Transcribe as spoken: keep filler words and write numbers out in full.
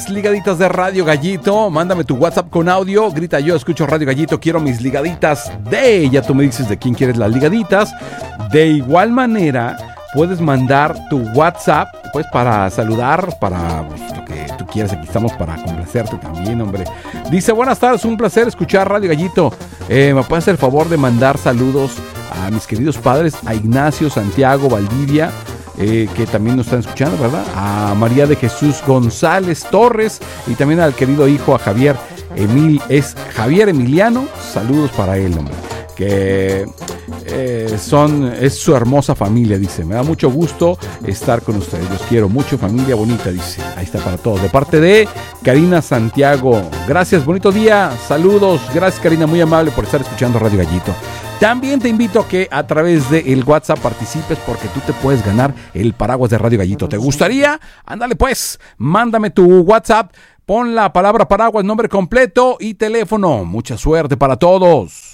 Ligaditas de Radio Gallito, mándame tu WhatsApp con audio, grita yo escucho Radio Gallito, quiero mis ligaditas de, ya tú me dices de quién quieres las ligaditas. De igual manera puedes mandar tu WhatsApp pues para saludar, para pues, lo que tú quieras, aquí estamos para complacerte también, hombre. Dice, buenas tardes, un placer escuchar Radio Gallito, eh, me puedes hacer el favor de mandar saludos a mis queridos padres, a Ignacio, Santiago, Valdivia, Eh, que también nos están escuchando, ¿verdad? A María de Jesús González Torres y también al querido hijo, a Javier Emil, es Javier Emiliano, saludos para él, hombre, que eh, son, es su hermosa familia, dice, me da mucho gusto estar con ustedes, los quiero mucho, familia bonita, dice, ahí está para todos, de parte de Karina Santiago, gracias, bonito día, saludos, gracias Karina, muy amable por estar escuchando Radio Gallito. También te invito a que a través del WhatsApp participes porque tú te puedes ganar el paraguas de Radio Gallito. ¿Te gustaría? Ándale pues, mándame tu WhatsApp, pon la palabra paraguas, nombre completo y teléfono. Mucha suerte para todos.